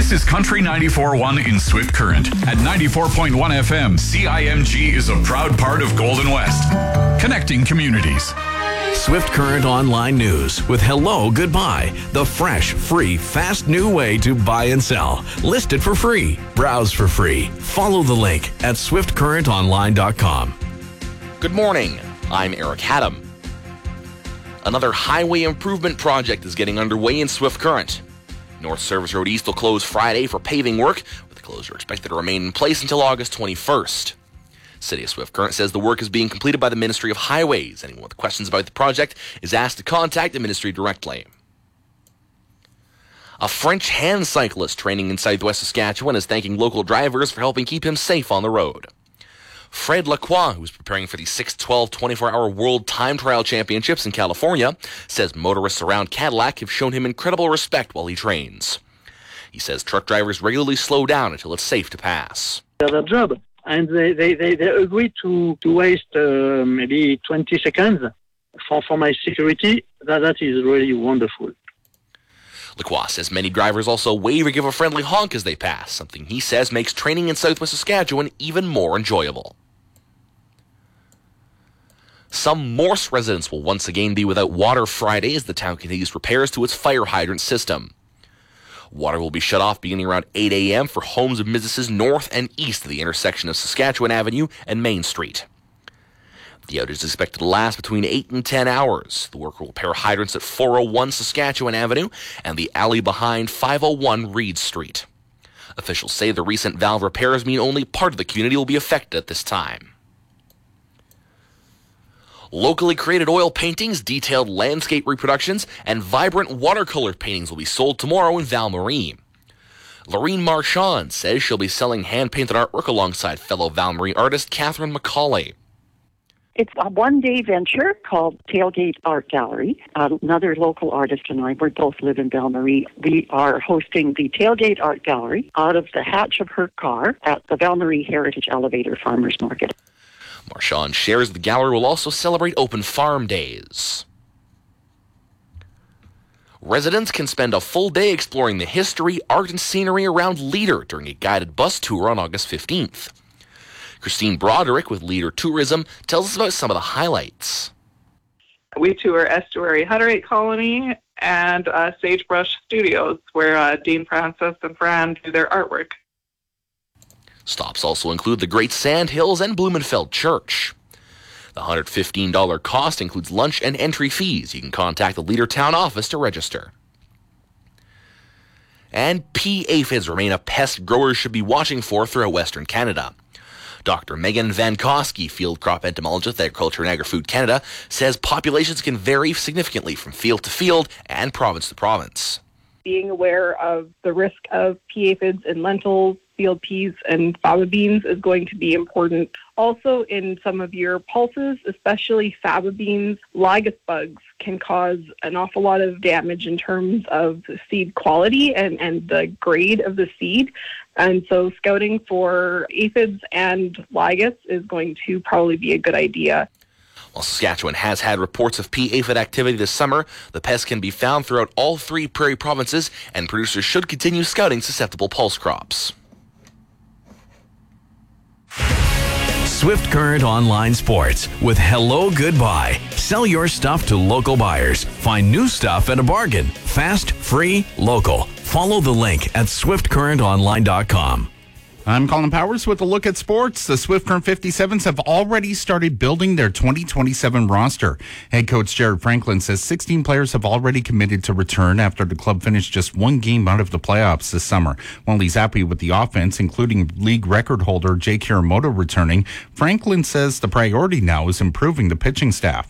This is Country 94.1 in Swift Current. At 94.1 FM, CIMG is a proud part of Golden West, connecting communities. Swift Current Online News with Hello Goodbye, the fresh, free, fast new way to buy and sell. List it for free. Browse for free. Follow the link at swiftcurrentonline.com. Good morning. I'm Eric Haddam. Another highway improvement project is getting underway in Swift Current. North Service Road East will close Friday for paving work, with the closure expected to remain in place until August 21st. City of Swift Current says the work is being completed by the Ministry of Highways. Anyone with questions about the project is asked to contact the ministry directly. A French hand cyclist training in southwest Saskatchewan is thanking local drivers for helping keep him safe on the road. Fred Lacroix, who is preparing for the 6:12 24-hour World Time Trial Championships in California, says motorists around Cadillac have shown him incredible respect while he trains. He says truck drivers regularly slow down until it's safe to pass. Their job, and they agree to waste maybe 20 seconds for my security. That is really wonderful. Lacroix says many drivers also wave or give a friendly honk as they pass, something he says makes training in southwest Saskatchewan even more enjoyable. Some Morse residents will once again be without water Friday as the town continues repairs to its fire hydrant system. Water will be shut off beginning around 8 a.m. for homes and businesses north and east of the intersection of Saskatchewan Avenue and Main Street. The outage is expected to last between 8 and 10 hours. The worker will repair hydrants at 401 Saskatchewan Avenue and the alley behind 501 Reed Street. Officials say the recent valve repairs mean only part of the community will be affected at this time. Locally created oil paintings, detailed landscape reproductions, and vibrant watercolor paintings will be sold tomorrow in Val-Marie. Lorene Marchand says she'll be selling hand-painted artwork alongside fellow Val-Marie artist Catherine McCauley. It's a one-day venture called Tailgate Art Gallery. Another local artist and I, we both live in Val-Marie. We are hosting the Tailgate Art Gallery out of the hatch of her car at the Val-Marie Heritage Elevator Farmers Market. Marchand shares the gallery will also celebrate Open Farm Days. Residents can spend a full day exploring the history, art, and scenery around Leader during a guided bus tour on August 15th. Christine Broderick with Leader Tourism tells us about some of the highlights. We tour Estuary Hutterite Colony and Sagebrush Studios, where Dean Francis and Fran do their artwork. Stops also include the Great Sand Hills and Blumenfeld Church. The $115 cost includes lunch and entry fees. You can contact the Leader Town office to register. And pea aphids remain a pest growers should be watching for throughout Western Canada. Dr. Megan Vankowski, field crop entomologist at Agriculture and Agri-Food Canada, says populations can vary significantly from field to field and province to province. Being aware of the risk of pea aphids in lentils, field peas, and faba beans is going to be important. Also, in some of your pulses, especially faba beans, lygus bugs can cause an awful lot of damage in terms of the seed quality and the grade of the seed. And so scouting for aphids and lygus is going to probably be a good idea. While Saskatchewan has had reports of pea aphid activity this summer, the pest can be found throughout all three prairie provinces, and producers should continue scouting susceptible pulse crops. Swift Current Online Sports with Hello Goodbye. Sell your stuff to local buyers. Find new stuff at a bargain. Fast, free, local. Follow the link at swiftcurrentonline.com. I'm Colin Powers with a look at sports. The Swift Current 57s have already started building their 2027 roster. Head coach Jared Franklin says 16 players have already committed to return after the club finished just one game out of the playoffs this summer. While he's happy with the offense, including league record holder Jake Hiramoto returning, Franklin says the priority now is improving the pitching staff.